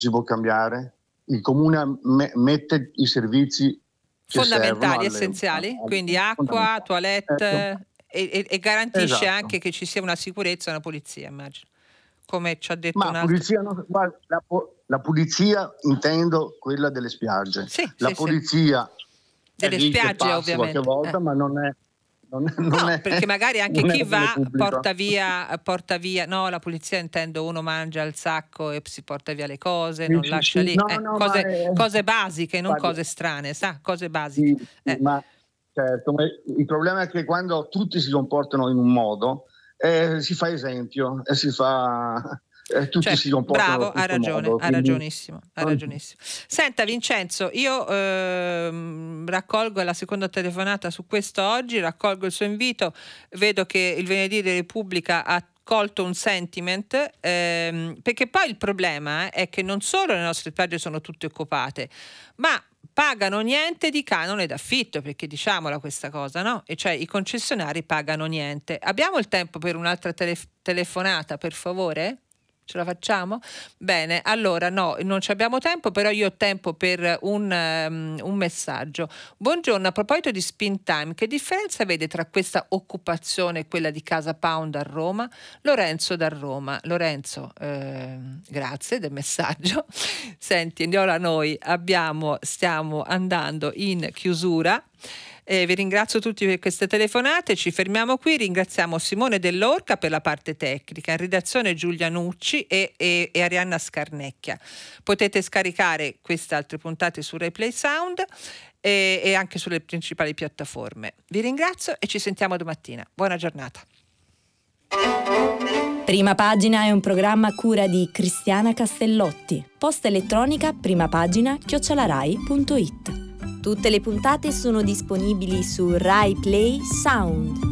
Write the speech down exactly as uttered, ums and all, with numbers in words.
si può cambiare. Il comune me- mette i servizi fondamentali, alle, essenziali, alle, quindi acqua, toilette, ecco. e, e, e garantisce Esatto. anche che ci sia una sicurezza e una polizia, immagino, come ci ha detto Ma un altro. Pulizia, no, guarda, la, la pulizia intendo quella delle spiagge. Sì, la sì, polizia sì. Delle è lì spiagge, che passa ovviamente. qualche volta, eh. ma non è. Non è, non no, è, perché magari anche chi va porta via, via, porta via, no, la pulizia intendo uno mangia il sacco e si porta via le cose, sì, non sì, lascia sì. lì, No, eh, no, cose, è, cose basiche, non guarda, cose strane, sa, cose basiche. Sì, Eh. ma certo, ma il problema è che quando tutti si comportano in un modo, eh, si fa esempio e si fa. Eh, tutti Certo, si comportano bravo, allo ha stesso ragione, modo. ha Quindi... ragionissimo, ha ragionissimo. Senta Vincenzo, io ehm, raccolgo la seconda telefonata su questo oggi, raccolgo il suo invito, vedo che il Venerdì di Repubblica ha colto un sentiment, ehm, perché poi il problema è che non solo le nostre spiagge sono tutte occupate, ma pagano niente di canone d'affitto, perché diciamola questa cosa, no? E cioè i concessionari pagano niente. Abbiamo il tempo per un'altra tele- telefonata, per favore? Ce la facciamo? Bene, allora no, non ci abbiamo tempo, però io ho tempo per un, um, un messaggio. Buongiorno, a proposito di Spin Time, che differenza vede tra questa occupazione e quella di Casa Pound a Roma? Lorenzo da Roma. Lorenzo, eh, grazie del messaggio. Senti, ora noi abbiamo, stiamo andando in chiusura. Eh, vi ringrazio tutti per queste telefonate, ci fermiamo qui, ringraziamo Simone Dell'Orca per la parte tecnica, in redazione Giulia Nucci e, e, e Arianna Scarnecchia. Potete scaricare queste altre puntate su Replay Sound e, e anche sulle principali piattaforme. Vi ringrazio e ci sentiamo domattina. Buona giornata. Prima Pagina è un programma a cura di Cristiana Castellotti. Posta elettronica primapagina chiocciola rai punto it. Tutte le puntate sono disponibili su Rai Play Sound.